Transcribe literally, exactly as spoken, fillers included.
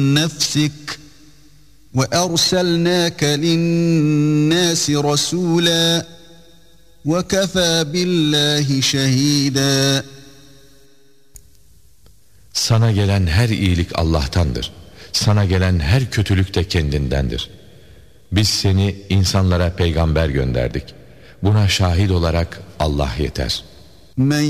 نفسك وأرسلناك للناس رسولا وكفى بالله شهيدا. Sana gelen her iyilik Allah'tandır. Sana gelen her kötülük de kendindendir. Biz seni insanlara peygamber gönderdik. Buna şahit olarak Allah yeter. Men